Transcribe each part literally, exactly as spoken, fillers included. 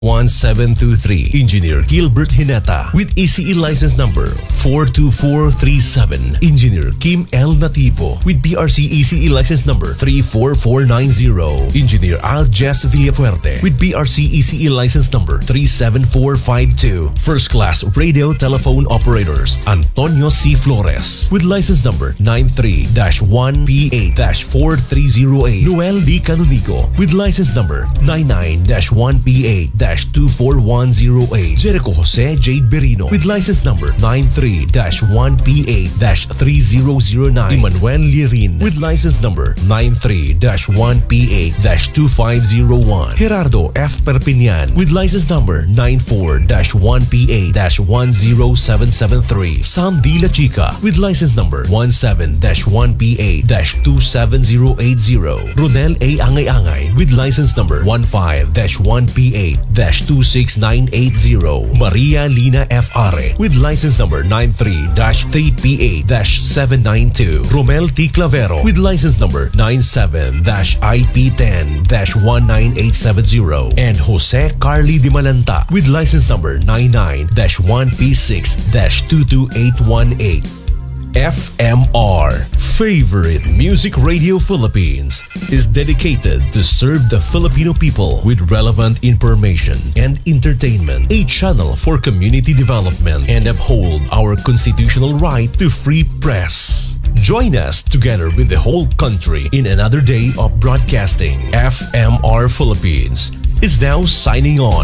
one seven two three. Engineer Gilbert Hineta with E C E license number four two four three seven. Engineer Kim L. Nativo with B R C E C E license number three four four nine zero. Engineer Al Jess Villafuerte with B R C E C E license number three seven four five two. First class radio telephone operators Antonio C. Flores with license number nine three one P eight four three zero eight. Noel D. Canonigo with license number nine nine one P eight two four one zero eight. Jericho Jose Jade Berino with license number nine three one P eight three zero zero nine. Emmanuel Lirin with license number nine three one P eight two five zero one. Gerardo F. Perpignan with license number nine four one P eight one zero seven seven three. Sam D. La Chica with license number one seven one P eight two seven zero eight zero. Ronel A. Angay Angay with license number one five one P eight two six nine eight zero. Maria Lina F. Are with license number nine three three P eight seven nine two. Romel T. Clavero with license number nine seven I P ten one nine eight seven zero. And Jose Carly Di Malanta with license number nine nine one P six two two eight one eight. F M R, Favorite Music Radio Philippines, is dedicated to serve the Filipino people with relevant information and entertainment, a channel for community development, and uphold our constitutional right to free press. Join us together with the whole country in another day of broadcasting. F M R Philippines is now signing on.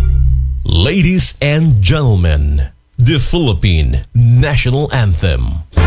Ladies and gentlemen, the Philippine National Anthem.